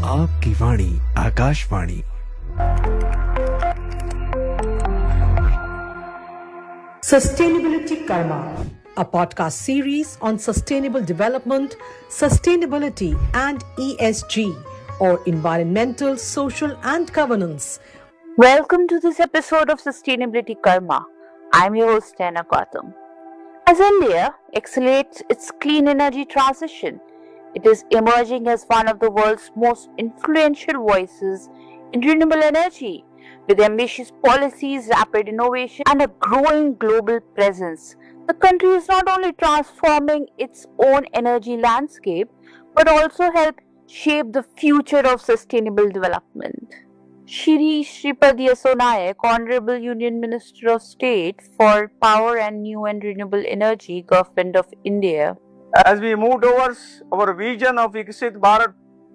आपकी वाणी Akashvani. Sustainability Karma, a podcast series on sustainable development, sustainability and ESG, or environmental, social and governance. Welcome to this episode of Sustainability Karma. I'm your host Tana Gautam. As India accelerates its clean energy transition, it is emerging as one of the world's most influential voices in renewable energy. With ambitious policies, rapid innovation, and a growing global presence, the country is not only transforming its own energy landscape, but also help shape the future of sustainable development. Shri Shripad Yesso Nayak, Honorable Union Minister of State for Power and New and Renewable Energy, Government of India. As we move towards our vision of Viksit Bharat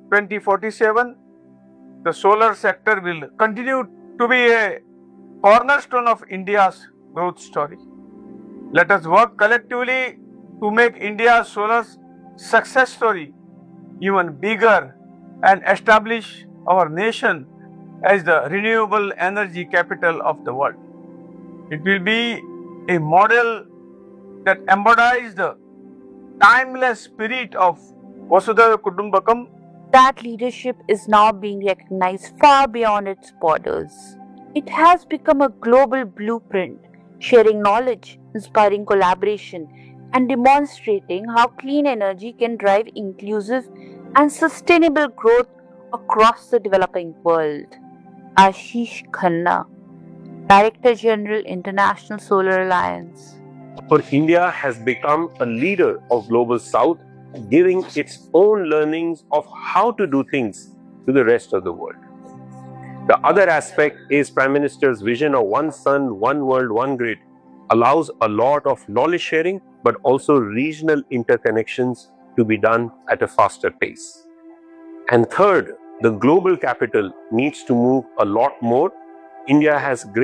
2047, the solar sector will continue to be a cornerstone of India's growth story. Let us work collectively to make India's solar success story even bigger and establish our nation as the renewable energy capital of the world. It will be a model that embodies the timeless spirit of Vasudhaiva Kutumbakam. That leadership is now being recognized far beyond its borders. It has become a global blueprint, sharing knowledge, inspiring collaboration, and demonstrating how clean energy can drive inclusive and sustainable growth across the developing world. Ashish Khanna, Director General, International Solar Alliance. For India has become a leader of Global South, giving its own learnings of how to do things to the rest of the world. The other aspect is Prime Minister's vision of one sun, one world, one grid allows a lot of knowledge sharing, but also regional interconnections to be done at a faster pace. And third, the global capital needs to move a lot more. India has great